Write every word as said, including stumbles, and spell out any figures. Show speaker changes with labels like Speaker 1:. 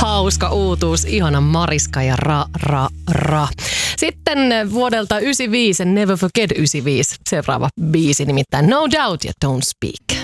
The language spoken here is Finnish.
Speaker 1: Hauska uutuus, ihana Mariska ja ra, ra, ra. Sitten vuodelta yhdeksänkymmentäviisi, Never Forget yhdeksänkymmentäviisi, seuraava biisi nimittäin No Doubt ja Don't Speak.